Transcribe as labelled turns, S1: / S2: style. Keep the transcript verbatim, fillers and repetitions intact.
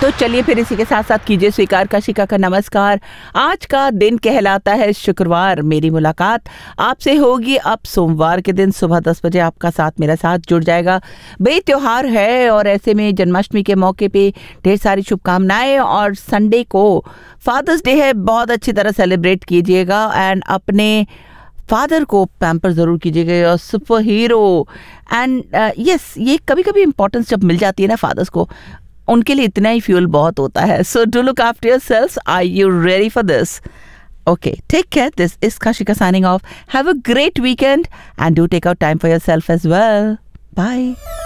S1: तो चलिए फिर इसी के साथ साथ कीजिए स्वीकार काशिका का नमस्कार। आज का दिन कहलाता है शुक्रवार। मेरी मुलाकात आपसे होगी अब सोमवार के दिन सुबह दस बजे। आपका साथ मेरा साथ जुड़ जाएगा। भाई त्योहार है और ऐसे में जन्माष्टमी के मौके पे ढेर सारी शुभकामनाएं। और संडे को फादर्स डे है, बहुत अच्छी तरह सेलिब्रेट कीजिएगा एंड अपने फादर को पैम्पर ज़रूर कीजिएगा। और सुपर हीरो एंड यस, ये कभी कभी इंपॉर्टेंस जब मिल जाती है ना फादर्स को, उनके लिए इतना ही फ्यूल बहुत होता है। So do look after yourselves. Are you ready for this? Okay, take care. This is Kashika signing off. Have a great weekend and do take out time for yourself as well. Bye.